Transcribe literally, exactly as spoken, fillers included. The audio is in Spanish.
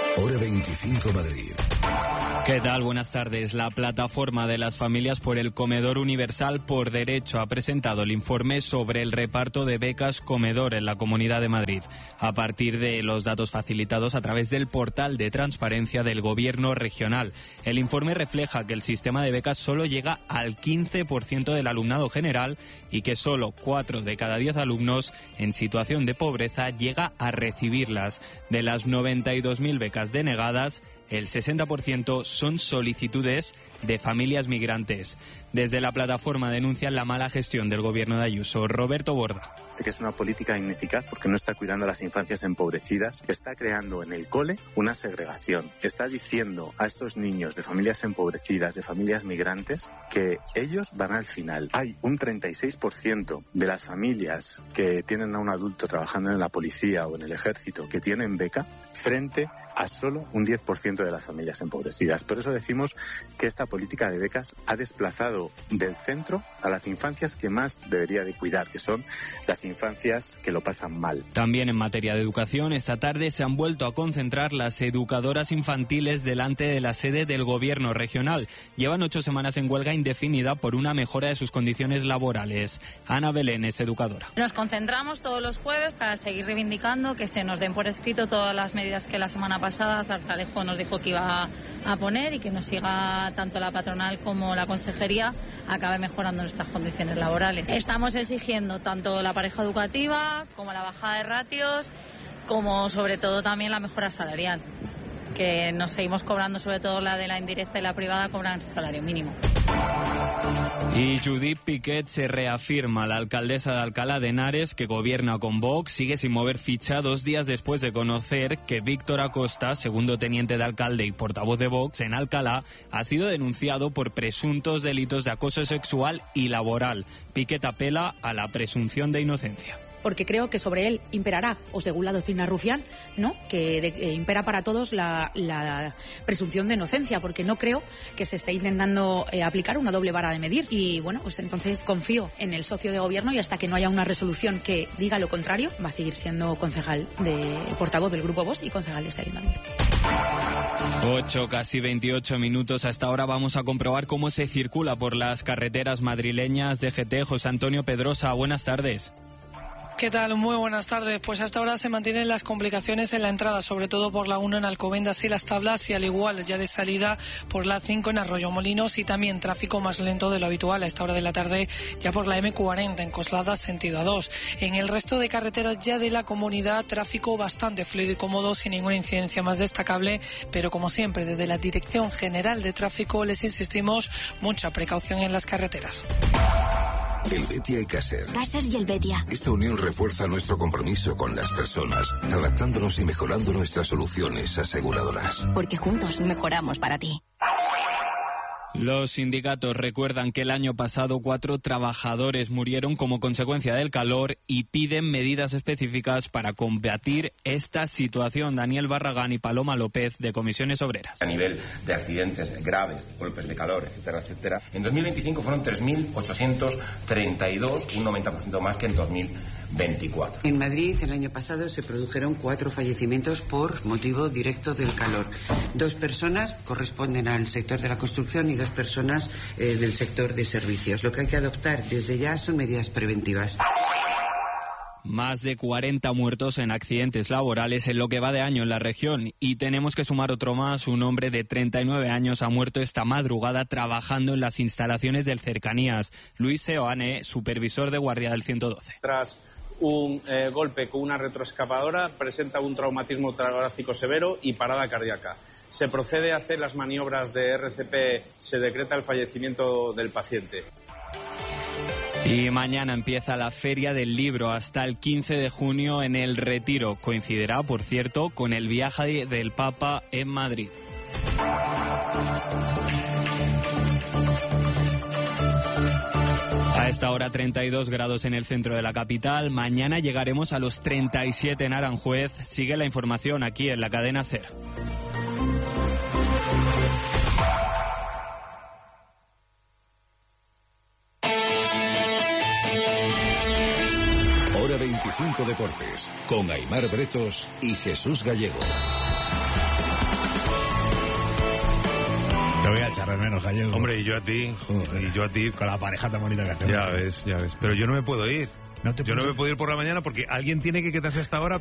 Hora veinticinco Madrid. ¿Qué tal? Buenas tardes. La plataforma de las familias por el comedor universal por derecho ha presentado el informe sobre el reparto de becas comedor en la Comunidad de Madrid, a partir de los datos facilitados a través del portal de transparencia del Gobierno regional. El informe refleja que el sistema de becas solo llega al quince por ciento del alumnado general y que solo cuatro de cada diez alumnos en situación de pobreza llega a recibirlas. De las noventa y dos mil becas denegadas, el sesenta por ciento son solicitudes de familias migrantes. Desde la plataforma denuncian la mala gestión del gobierno de Ayuso. Roberto Borda. Que es una política ineficaz porque no está cuidando a las infancias empobrecidas, está creando en el cole una segregación, está diciendo a estos niños de familias empobrecidas, de familias migrantes, que ellos van al final. Hay un treinta y seis por ciento de las familias que tienen a un adulto trabajando en la policía o en el ejército que tienen beca, frente a solo un diez por ciento de las familias empobrecidas. Por eso decimos que esta política de becas ha desplazado del centro a las infancias que más debería de cuidar, que son las infancias que lo pasan mal. También en materia de educación, esta tarde se han vuelto a concentrar las educadoras infantiles delante de la sede del Gobierno regional. Llevan ocho semanas en huelga indefinida por una mejora de sus condiciones laborales. Ana Belén es educadora. Nos concentramos todos los jueves para seguir reivindicando que se nos den por escrito todas las medidas que la semana pasada Zarzalejo nos dijo que iba a poner y que nos siga tanto la patronal como la consejería acabe mejorando nuestras condiciones laborales. Estamos exigiendo tanto la pareja educativa como la bajada de ratios, como sobre todo también la mejora salarial, que nos seguimos cobrando, sobre todo la de la indirecta y la privada cobran salario mínimo. Y Judith Piquet se reafirma. La alcaldesa de Alcalá de Henares, que gobierna con Vox, sigue sin mover ficha dos días después de conocer que Víctor Acosta, segundo teniente de alcalde y portavoz de Vox en Alcalá, ha sido denunciado por presuntos delitos de acoso sexual y laboral. Piquet apela a la presunción de inocencia. Porque creo que sobre él imperará, o según la doctrina Rufián, ¿no?, que de, eh, impera para todos la, la presunción de inocencia, porque no creo que se esté intentando eh, aplicar una doble vara de medir. Y bueno, pues entonces confío en el socio de gobierno y hasta que no haya una resolución que diga lo contrario, va a seguir siendo concejal de portavoz del Grupo Vox y concejal de este ayuntamiento. ocho, casi veintiocho minutos. Hasta ahora vamos a comprobar cómo se circula por las carreteras madrileñas. D G T, José Antonio Pedrosa, buenas tardes. ¿Qué tal? Muy buenas tardes. Pues hasta ahora se mantienen las complicaciones en la entrada, sobre todo por la uno en Alcobendas y Las Tablas, y al igual ya de salida por la cinco en Arroyomolinos, y también tráfico más lento de lo habitual a esta hora de la tarde ya por la eme cuarenta en Coslada sentido A dos. En el resto de carreteras ya de la comunidad, tráfico bastante fluido y cómodo, sin ninguna incidencia más destacable, pero como siempre desde la Dirección General de Tráfico les insistimos, mucha precaución en las carreteras. Helvetia y Caser. Caser y Helvetia. Esta unión refuerza nuestro compromiso con las personas, adaptándonos y mejorando nuestras soluciones aseguradoras. Porque juntos mejoramos para ti. Los sindicatos recuerdan que el año pasado cuatro trabajadores murieron como consecuencia del calor y piden medidas específicas para combatir esta situación. Daniel Barragán y Paloma López, de Comisiones Obreras. A nivel de accidentes graves, golpes de calor, etcétera, etcétera, en dos mil veinticinco fueron tres mil ochocientos treinta y dos, un noventa por ciento más que en dos mil veinticuatro. En Madrid el año pasado se produjeron cuatro fallecimientos por motivo directo del calor. Dos personas corresponden al sector de la construcción y dos personas eh, del sector de servicios. Lo que hay que adoptar desde ya son medidas preventivas. Más de cuarenta muertos en accidentes laborales en lo que va de año en la región, y tenemos que sumar otro más. Un hombre de treinta y nueve años ha muerto esta madrugada trabajando en las instalaciones del Cercanías. Luis Seoane, supervisor de guardia del ciento doce. Tras un eh, golpe con una retroexcavadora, presenta un traumatismo torácico severo y parada cardíaca. Se procede a hacer las maniobras de erre ce pe, se decreta el fallecimiento del paciente. Y mañana empieza la Feria del Libro hasta el quince de junio en El Retiro. Coincidirá, por cierto, con el viaje del Papa en Madrid. A esta hora treinta y dos grados en el centro de la capital. Mañana llegaremos a los treinta y siete en Aranjuez. Sigue la información aquí en la cadena SER. Hora veinticinco Deportes, con Aimar Bretos y Jesús Gallego. voy a echar de menos, Gallego. Hombre, y yo a ti. Joder. Y yo a ti. Con la pareja tan bonita que hacemos. Ya ves, ya ves. Pero yo no me puedo ir. No te yo no puedo... me puedo ir por la mañana porque alguien tiene que quedarse hasta ahora